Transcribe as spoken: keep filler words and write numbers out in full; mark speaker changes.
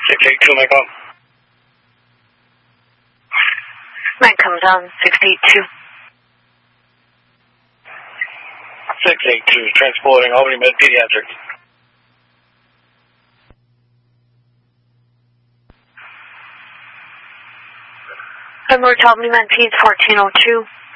Speaker 1: six eight two, Mike on.
Speaker 2: Mike comes on, six eight two.
Speaker 1: six eight two, transporting Albany Med Pediatrics.
Speaker 2: Edward Albany Med Peds fourteen oh two.